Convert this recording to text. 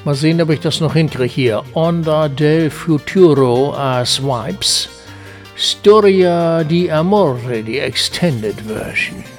Mal sehen, ob ich das noch hinkriege hier. Onda del Futuro Swipes. Storia di Amore, die Extended Version.